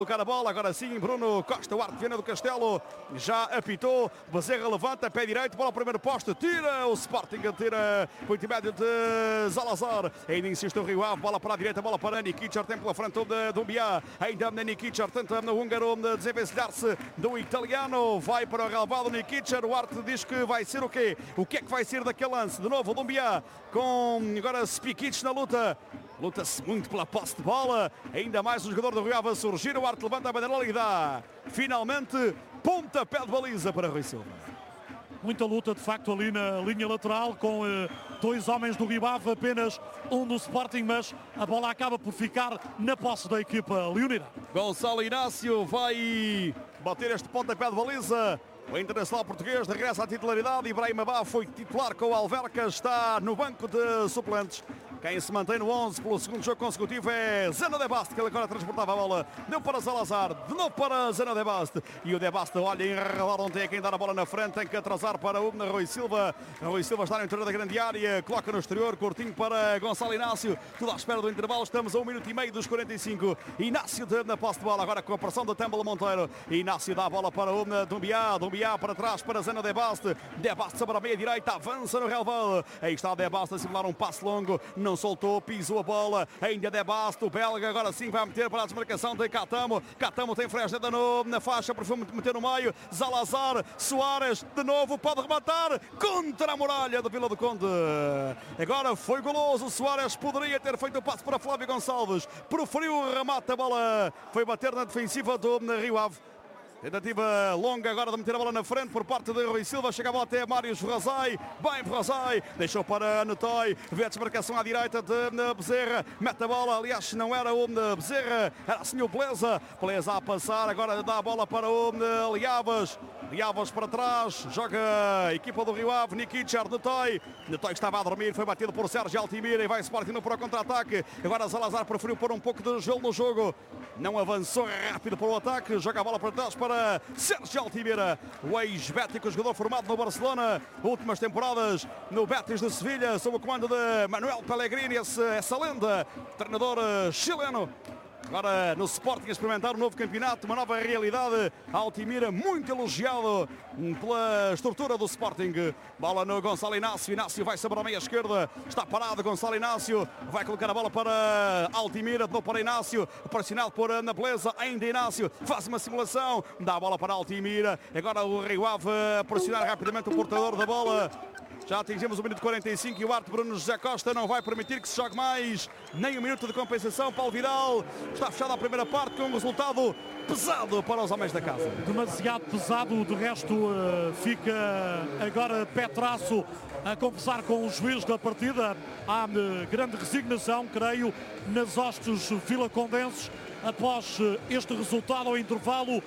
Colocar a bola, agora sim, Bruno Costa, o Arte Viana do Castelo, já apitou, Bezerra levanta, pé direito, bola ao primeiro poste, tira o Sporting, tira o intermédio de Salazar, ainda insiste o Rio Ave, bola para a direita, bola para Nikic, tem pela frente do Biá, ainda Nikic, tenta no húngaro desenvencilhar-se do italiano, vai para o relevado Nikic, o Arte diz que vai ser o quê? O que é que vai ser daquele lance? De novo o Dumbiá, com agora Spikic na luta. Luta-se muito pela posse de bola. Ainda mais o jogador do Rio Ave a surgir. O Arte levanta a bandeira e dá finalmente pontapé de baliza para Rui Silva. Muita luta de facto ali na linha lateral com dois homens do Rio Ave, apenas um do Sporting, mas a bola acaba por ficar na posse da equipa leonina. Gonçalo Inácio vai bater este pontapé de baliza. O internacional português regressa à titularidade. Ibrahim Abá foi titular com o Alverca, está no banco de suplentes. Quem se mantém no 11 pelo segundo jogo consecutivo é Zeno de Baste, que ele agora transportava a bola. Deu para Salazar, de novo para Zeno de Baste. E o de Baste, olha, enredado, não tem quem dar a bola na frente, tem que atrasar para o Rui Silva. Rui Silva está no interior da grande área, coloca no exterior, curtinho para Gonçalo Inácio. Tudo à espera do intervalo, estamos a 1 minuto e meio dos 45. Inácio na posse de bola, agora com a pressão do Tembala Monteiro. Inácio dá a bola para o Dumbiá, Dumbiá para trás para Zeno de Baste. De Baste sobre a meia direita, avança no relevado. Aí está De Baste a simular um passe longo. Não soltou, pisou a bola, ainda De Baste, o belga agora sim vai meter para a desmarcação de Catamo. Catamo tem Fresneda na faixa, prefere meter no meio. Zalazar, Soares, de novo pode rematar contra a muralha do Vila do Conde. Agora foi goloso, Soares poderia ter feito o passe para Flávio Gonçalves, preferiu o remate, a bola foi bater na defensiva do Rio Ave. Tentativa longa agora de meter a bola na frente por parte de Rui Silva. Chega a bola até Mário Ferrazai. Bem Ferrazai. Deixou para Notói. Vê a desmarcação à direita de Bezerra. Mete a bola. Aliás, não era o Bezerra. Era assim o Beleza. Beleza a passar. Agora dá a bola para o Liavas. Liavas para trás. Joga a equipa do Rio Ave. Nikic, Notói. Notói estava a dormir. Foi batido por Sérgio Altimira. E vai Sporting para o contra-ataque. Agora Salazar preferiu pôr um pouco de gelo no jogo. Não avançou rápido para o ataque. Joga a bola para trás para Sérgio Altimira, o ex-bético, jogador formado no Barcelona, últimas temporadas no Betis de Sevilha, sob o comando de Manuel Pellegrini, essa lenda, treinador chileno. Agora no Sporting a experimentar um novo campeonato, uma nova realidade. Altimira muito elogiado pela estrutura do Sporting. Bola no Gonçalo Inácio. Inácio vai sobre a meia esquerda. Está parado Gonçalo Inácio. Vai colocar a bola para Altimira. De novo para Inácio. Pressionado por Ana Beleza. Ainda Inácio. Faz uma simulação. Dá a bola para Altimira. Agora o Rio Ave a pressionar rapidamente o portador da bola. Já atingimos o minuto 45 e o Arte Bruno José Costa não vai permitir que se jogue mais nem um minuto de compensação. Paulo Vidal está fechada a primeira parte com um resultado pesado para os homens da casa. Demasiado pesado, de resto fica agora Petrasso a conversar com o juiz da partida. Há grande resignação, creio, nas hostes vilacondenses após este resultado ao intervalo.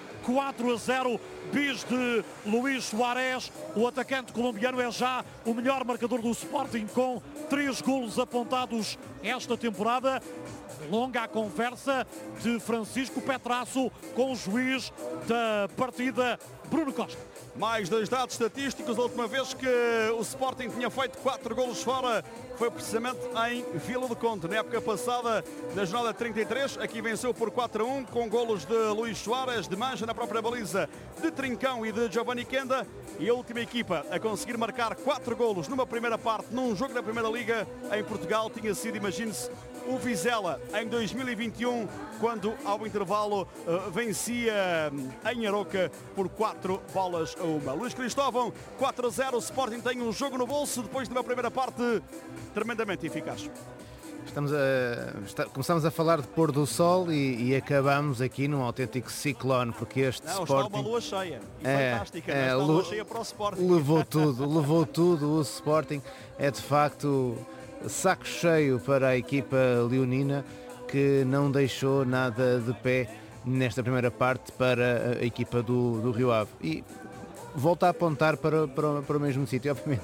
4-0, bis de Luís Soares. O atacante colombiano é já o melhor marcador do Sporting, com 3 golos apontados esta temporada. Longa a conversa de Francisco Petrasso com o juiz da partida, Bruno Costa. Mais 2 dados estatísticos. A última vez que o Sporting tinha feito 4 golos fora foi precisamente em Vila do Conde. Na época passada, na jornada 33, aqui venceu por 4-1 com golos de Luís Soares, de Manja na própria baliza, de Trincão e de Giovanni Kenda. E a última equipa a conseguir marcar 4 golos numa primeira parte, num jogo da Primeira Liga em Portugal, tinha sido, imagine-se, o Vizela em 2021, quando ao intervalo vencia em Aroca por 4-1. Luís Cristóvão, 4-0, o Sporting tem um jogo no bolso depois de uma primeira parte tremendamente eficaz. Começamos a falar de pôr do sol e acabamos aqui num autêntico ciclone, porque este Sporting... Está uma lua cheia, fantástica, está uma lua cheia para o Sporting. Levou tudo, o Sporting é de facto saco cheio para a equipa leonina, que não deixou nada de pé nesta primeira parte para a equipa do Rio Ave. E volta a apontar para o mesmo sítio, obviamente.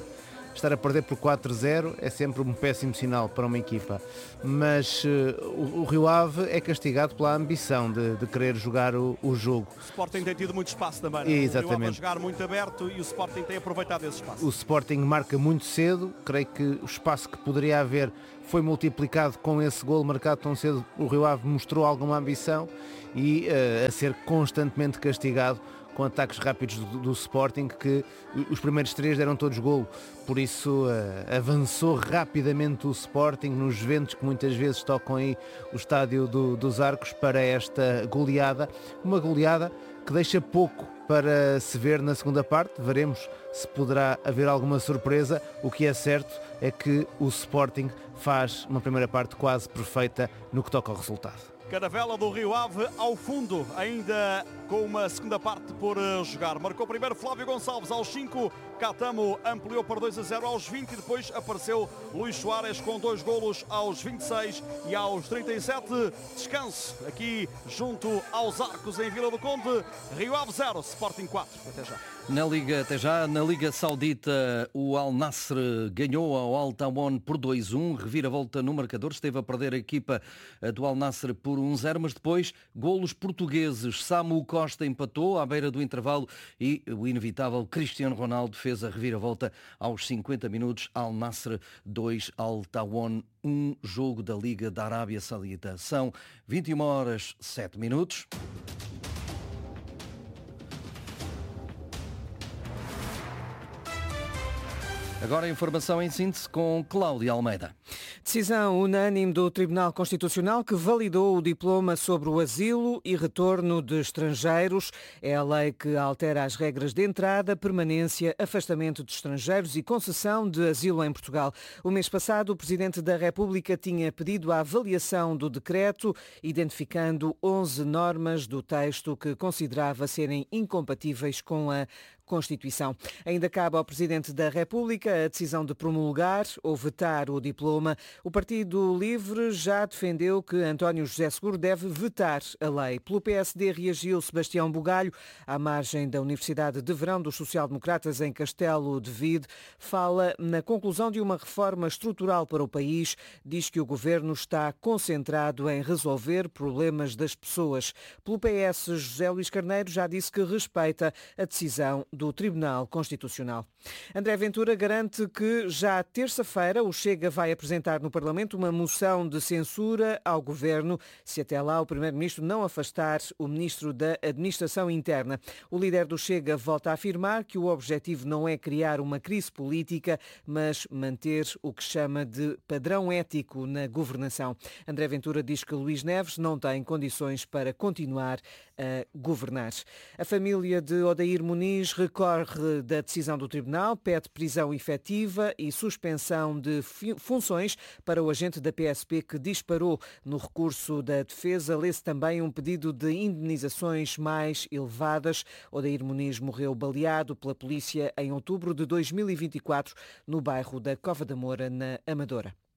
estar a perder por 4-0 é sempre um péssimo sinal para uma equipa. Mas o Rio Ave é castigado pela ambição de querer jogar o jogo. O Sporting tem tido muito espaço também, não? Exatamente. O Rio Ave a jogar muito aberto e o Sporting tem aproveitado esse espaço. O Sporting marca muito cedo, creio que o espaço que poderia haver foi multiplicado com esse golo marcado tão cedo. O Rio Ave mostrou alguma ambição e a ser constantemente castigado com ataques rápidos do Sporting, que os primeiros 3 deram todos golo. Por isso avançou rapidamente o Sporting nos ventos que muitas vezes tocam aí o estádio dos Arcos para esta goleada. Uma goleada que deixa pouco para se ver na segunda parte. Veremos se poderá haver alguma surpresa. O que é certo é que o Sporting faz uma primeira parte quase perfeita no que toca ao resultado. Caravela do Rio Ave ao fundo, ainda com uma segunda parte por jogar. Marcou primeiro Flávio Gonçalves aos 5, Catamo ampliou para 2-0 aos 20 e depois apareceu Luís Soares com 2 golos aos 26 e aos 37. Descanso aqui junto aos Arcos em Vila do Conde. Rio Ave 0, Sporting 4. Até já. Até já, na Liga Saudita, o Al Nassr ganhou ao Al Tawon por 2-1, reviravolta no marcador, esteve a perder a equipa do Al Nassr por 1-0, mas depois golos portugueses. Samu Costa empatou à beira do intervalo e o inevitável Cristiano Ronaldo fez a reviravolta aos 50 minutos. Al Nassr 2, Al Tawon 1, jogo da Liga da Arábia Saudita. São 21h07. Agora a informação em síntese com Cláudia Almeida. Decisão unânime do Tribunal Constitucional que validou o diploma sobre o asilo e retorno de estrangeiros. É a lei que altera as regras de entrada, permanência, afastamento de estrangeiros e concessão de asilo em Portugal. O mês passado, o Presidente da República tinha pedido a avaliação do decreto, identificando 11 normas do texto que considerava serem incompatíveis com a Constituição. Ainda cabe ao Presidente da República a decisão de promulgar ou vetar o diploma. O Partido Livre já defendeu que António José Seguro deve vetar a lei. Pelo PSD reagiu Sebastião Bugalho, à margem da Universidade de Verão dos Social-Democratas em Castelo de Vide. Fala na conclusão de uma reforma estrutural para o país. Diz que o Governo está concentrado em resolver problemas das pessoas. Pelo PS, José Luís Carneiro já disse que respeita a decisão do Tribunal Constitucional. André Ventura garante que já terça-feira o Chega vai apresentar no Parlamento uma moção de censura ao Governo, se até lá o Primeiro-Ministro não afastar o Ministro da Administração Interna. O líder do Chega volta a afirmar que o objetivo não é criar uma crise política, mas manter o que chama de padrão ético na governação. André Ventura diz que Luís Neves não tem condições para continuar a governar. A família de Odair Muniz recorre da decisão do Tribunal, pede prisão efetiva e suspensão de funções para o agente da PSP que disparou. No recurso da defesa, lê-se também um pedido de indemnizações mais elevadas. Odair Muniz morreu baleado pela polícia em outubro de 2024 no bairro da Cova da Moura, na Amadora.